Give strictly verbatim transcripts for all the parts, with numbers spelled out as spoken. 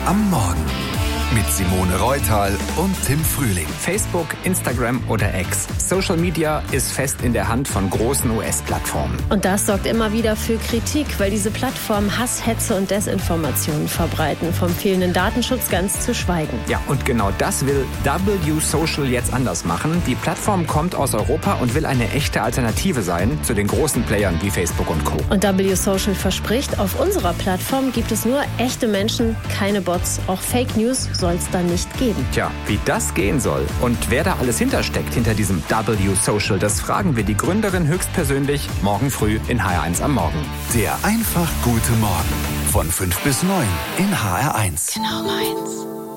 am Morgen. Mit Simone Reutal und Tim Frühling. Facebook, Instagram oder X. Social Media ist fest in der Hand von großen U S-Plattformen. Und das sorgt immer wieder für Kritik, weil diese Plattformen Hass, Hetze und Desinformationen verbreiten. Vom fehlenden Datenschutz ganz zu schweigen. Ja, und genau das will W Social jetzt anders machen. Die Plattform kommt aus Europa und will eine echte Alternative sein zu den großen Playern wie Facebook und Co. Und W Social verspricht, auf unserer Plattform gibt es nur echte Menschen, keine Bots. Auch Fake News soll es dann nicht geben. Tja, wie das gehen soll und wer da alles hintersteckt hinter diesem W Social, das fragen wir die Gründerin höchstpersönlich morgen früh in H R eins am Morgen. Der einfach gute Morgen von fünf bis neun in H R eins. Genau meins.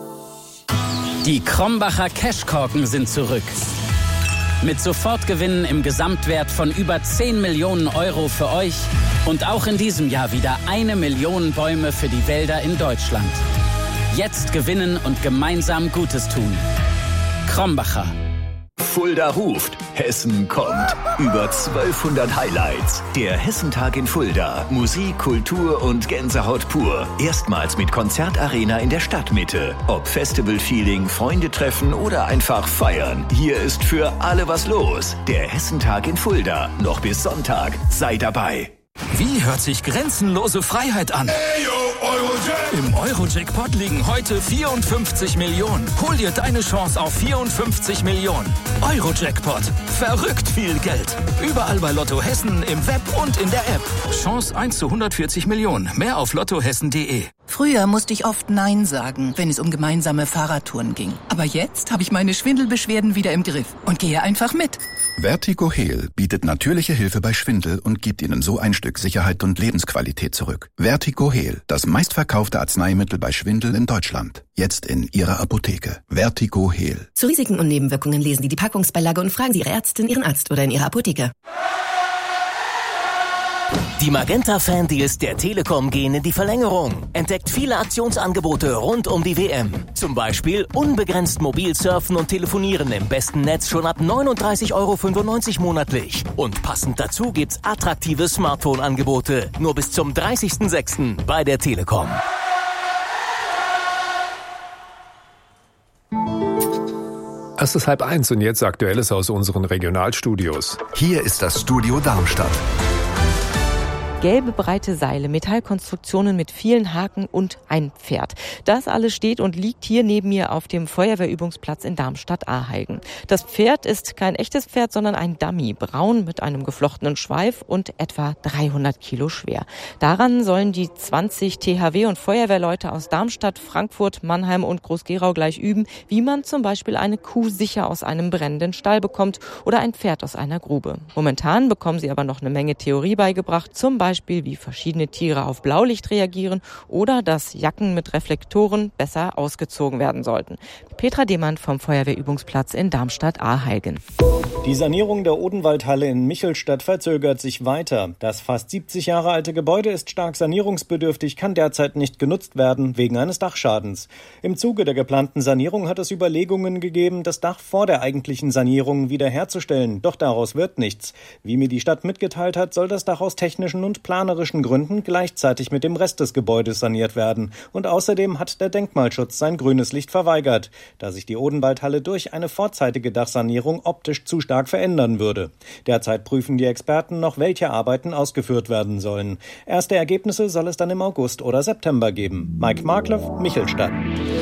Die Krombacher Cashkorken sind zurück. Mit Sofortgewinnen im Gesamtwert von über zehn Millionen Euro für euch und auch in diesem Jahr wieder eine Million Bäume für die Wälder in Deutschland. Jetzt gewinnen und gemeinsam Gutes tun. Krombacher. Fulda ruft, Hessen kommt. Über zwölfhundert Highlights. Der Hessentag in Fulda. Musik, Kultur und Gänsehaut pur. Erstmals mit Konzertarena in der Stadtmitte. Ob Festival-Feeling, Freunde treffen oder einfach feiern. Hier ist für alle was los. Der Hessentag in Fulda. Noch bis Sonntag. Sei dabei. Wie hört sich grenzenlose Freiheit an? Im Euro-Jackpot liegen heute vierundfünfzig Millionen. Hol dir deine Chance auf vierundfünfzig Millionen. Euro-Jackpot. Verrückt viel Geld. Überall bei Lotto Hessen, im Web und in der App. Chance eins zu hundertvierzig Millionen. Mehr auf lottohessen punkt de. Früher musste ich oft Nein sagen, wenn es um gemeinsame Fahrradtouren ging. Aber jetzt habe ich meine Schwindelbeschwerden wieder im Griff und gehe einfach mit. Vertigo Heal bietet natürliche Hilfe bei Schwindel und gibt Ihnen so ein Stück Sicherheit und Lebensqualität zurück. Vertigo Heal, das meistverkaufte Arzneimittel bei Schwindel in Deutschland. Jetzt in Ihrer Apotheke. Vertigo Heal. Zu Risiken und Nebenwirkungen lesen Sie die Packungsbeilage und fragen Sie Ihre Ärztin, Ihren Arzt oder in Ihrer Apotheke. Die Magenta-Fan-Deals der Telekom gehen in die Verlängerung. Entdeckt viele Aktionsangebote rund um die W M. Zum Beispiel unbegrenzt mobil surfen und telefonieren im besten Netz schon ab neununddreißig Euro fünfundneunzig monatlich. Und passend dazu gibt's attraktive Smartphone-Angebote. Nur bis zum dreißigsten sechsten bei der Telekom. Es ist halb eins und jetzt Aktuelles aus unseren Regionalstudios. Hier ist das Studio Darmstadt. Gelbe, breite Seile, Metallkonstruktionen mit vielen Haken und ein Pferd. Das alles steht und liegt hier neben mir auf dem Feuerwehrübungsplatz in Darmstadt-Aheigen. Das Pferd ist kein echtes Pferd, sondern ein Dummy, braun mit einem geflochtenen Schweif und etwa dreihundert Kilo schwer. Daran sollen die zwanzig T H W und Feuerwehrleute aus Darmstadt, Frankfurt, Mannheim und Groß-Gerau gleich üben, wie man zum Beispiel eine Kuh sicher aus einem brennenden Stall bekommt oder ein Pferd aus einer Grube. Momentan bekommen sie aber noch eine Menge Theorie beigebracht, zum Beispiel Beispiel, wie verschiedene Tiere auf Blaulicht reagieren oder dass Jacken mit Reflektoren besser ausgezogen werden sollten. Petra Demand vom Feuerwehrübungsplatz in Darmstadt-Aheigen. Die Sanierung der Odenwaldhalle in Michelstadt verzögert sich weiter. Das fast siebzig Jahre alte Gebäude ist stark sanierungsbedürftig, kann derzeit nicht genutzt werden wegen eines Dachschadens. Im Zuge der geplanten Sanierung hat es Überlegungen gegeben, das Dach vor der eigentlichen Sanierung wiederherzustellen. Doch daraus wird nichts. Wie mir die Stadt mitgeteilt hat, soll das Dach aus technischen und planerischen Gründen gleichzeitig mit dem Rest des Gebäudes saniert werden. Und außerdem hat der Denkmalschutz sein grünes Licht verweigert, da sich die Odenwaldhalle durch eine vorzeitige Dachsanierung optisch zu stark verändern würde. Derzeit prüfen die Experten noch, welche Arbeiten ausgeführt werden sollen. Erste Ergebnisse soll es dann im August oder September geben. Mike Markloff, Michelstadt.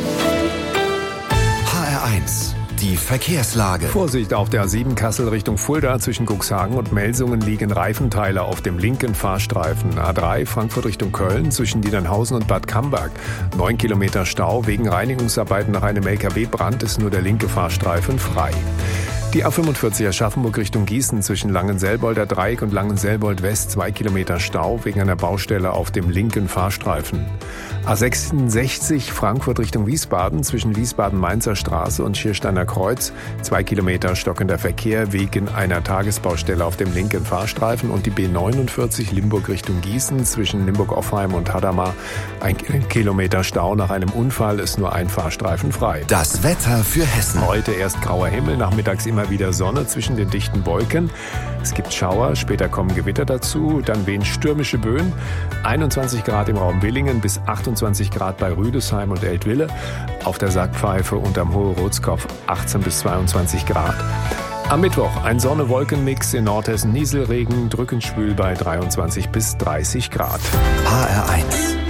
H R eins. Die Verkehrslage. Vorsicht auf der A sieben Kassel Richtung Fulda. Zwischen Cuxhagen und Melsungen liegen Reifenteile auf dem linken Fahrstreifen. A drei Frankfurt Richtung Köln zwischen Diedernhausen und Bad Camberg. Neun Kilometer Stau. Wegen Reinigungsarbeiten nach einem L K W-Brand ist nur der linke Fahrstreifen frei. Die A fünfundvierzig Aschaffenburg Richtung Gießen zwischen Langenselbolder Dreieck und Langenselbold West zwei Kilometer Stau wegen einer Baustelle auf dem linken Fahrstreifen. A sechsundsechzig Frankfurt Richtung Wiesbaden zwischen Wiesbaden-Mainzer Straße und Schiersteiner Kreuz zwei Kilometer stockender Verkehr wegen einer Tagesbaustelle auf dem linken Fahrstreifen und die B neunundvierzig Limburg Richtung Gießen zwischen Limburg-Offheim und Hadamar ein Kilometer Stau nach einem Unfall, ist nur ein Fahrstreifen frei. Das Wetter für Hessen. Heute erst grauer Himmel, nachmittags immer wieder Sonne zwischen den dichten Wolken. Es gibt Schauer, später kommen Gewitter dazu, dann wehen stürmische Böen. einundzwanzig Grad im Raum Willingen bis achtundzwanzig Grad bei Rüdesheim und Eltville. Auf der Sackpfeife und am Hohe-Rotskopf achtzehn bis zweiundzwanzig Grad. Am Mittwoch ein Sonne-Wolken-Mix, in Nordhessen Nieselregen, drückend schwül bei dreiundzwanzig bis dreißig Grad. H R eins